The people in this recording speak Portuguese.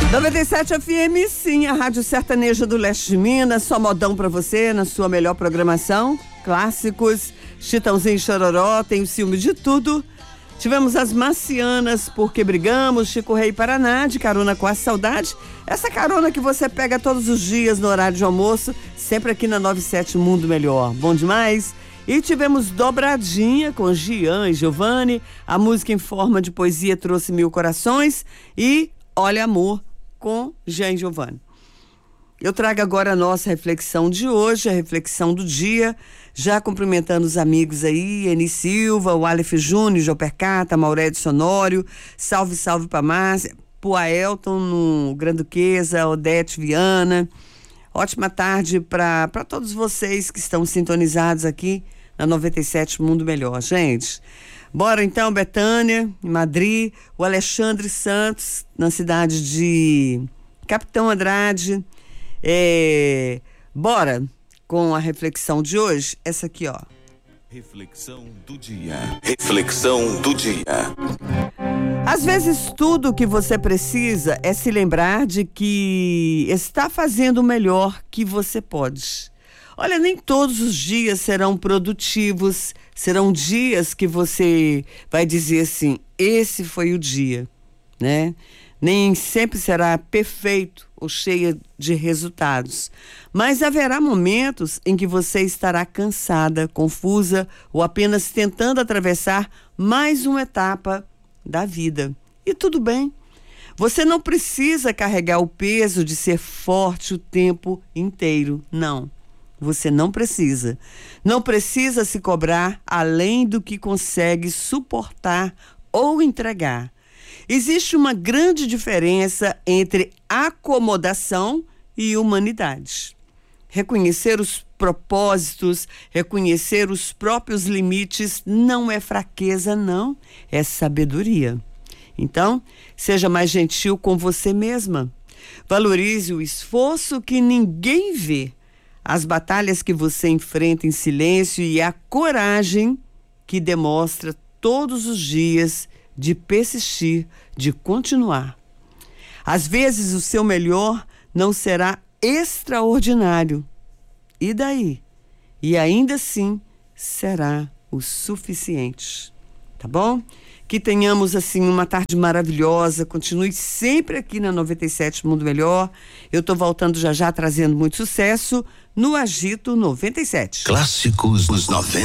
97 FM, sim, a Rádio Sertaneja do Leste de Minas, só modão pra você, na sua melhor programação, clássicos, Chitãozinho e Chororó, tem o ciúme de tudo. Tivemos as Marcianas, Porque Brigamos, Chico Rei Paraná, de Carona com a Saudade, essa carona que você pega todos os dias no horário de almoço, sempre aqui na 97 Mundo Melhor, bom demais? E tivemos Dobradinha com Gian e Giovanni, a música em forma de poesia trouxe Mil Corações e Olha Amor, com Jean e Giovanni. Eu trago agora a nossa reflexão de hoje, a reflexão do dia, já cumprimentando os amigos aí, Eni Silva, o Aleph Júnior, Jopercata, Maurédio Sonório, salve pra Márcia, pro Aelton no Gran Duquesa, Odete Viana. Ótima tarde para todos vocês que estão sintonizados aqui na 97 Mundo Melhor, gente. Bora então, Betânia, em Madrid, o Alexandre Santos, na cidade de Capitão Andrade. Bora com a reflexão de hoje, essa aqui, ó. Reflexão do dia. Reflexão do dia. Às vezes tudo o que você precisa é se lembrar de que está fazendo o melhor que você pode. Olha, nem todos os dias serão produtivos, serão dias que você vai dizer assim, esse foi o dia, né? Nem sempre será perfeito ou cheio de resultados, mas haverá momentos em que você estará cansada, confusa ou apenas tentando atravessar mais uma etapa da vida. E tudo bem. Você não precisa carregar o peso de ser forte o tempo inteiro, não. Você não precisa. Não precisa se cobrar além do que consegue suportar ou entregar. Existe uma grande diferença entre acomodação e humanidade. Reconhecer os propósitos, reconhecer os próprios limites não é fraqueza, não, é sabedoria. Então, seja mais gentil com você mesma. Valorize o esforço que ninguém vê, as batalhas que você enfrenta em silêncio e a coragem que demonstra todos os dias de persistir, de continuar. Às vezes o seu melhor não será extraordinário. E daí? E ainda assim será o suficiente. Tá bom? Que tenhamos assim uma tarde maravilhosa, continue sempre aqui na 97 Mundo Melhor. Eu tô voltando já trazendo muito sucesso no Agito 97. Clássicos dos 90.